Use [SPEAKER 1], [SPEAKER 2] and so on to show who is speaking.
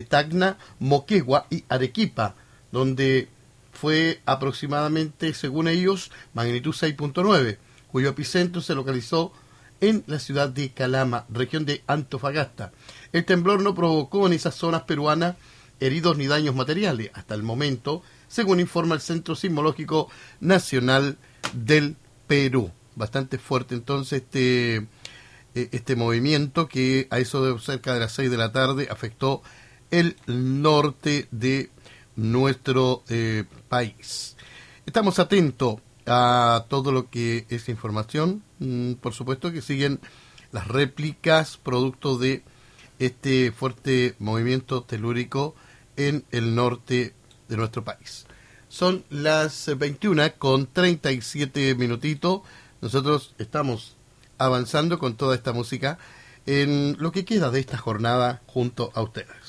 [SPEAKER 1] Tacna, Moquegua y Arequipa, donde fue aproximadamente, según ellos, magnitud 6.9, cuyo epicentro se localizó en la ciudad de Calama, región de Antofagasta. El temblor no provocó en esas zonas peruanas heridos ni daños materiales hasta el momento, según informa el Centro Sismológico Nacional del Perú. Bastante fuerte entonces este movimiento que a eso de cerca de las 6 de la tarde afectó el norte de nuestro país. Estamos atentos a todo lo que es información. Por supuesto que siguen las réplicas producto de este fuerte movimiento telúrico en el norte de nuestro país. Son las 21:37 minutitos. Nosotros estamos avanzando con toda esta música en lo que queda de esta jornada junto a ustedes.